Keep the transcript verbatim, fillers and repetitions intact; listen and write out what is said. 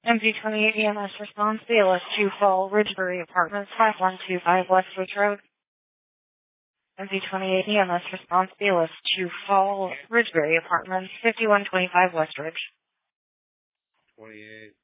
M V twenty-eight E M S response, B L S two Fall, Ridgebury Apartments, five one two five West Ridge Road. M V twenty-eight E M S response, B L S two Fall, Ridgebury Apartments, fifty-one twenty-five West Ridge. twenty-eight.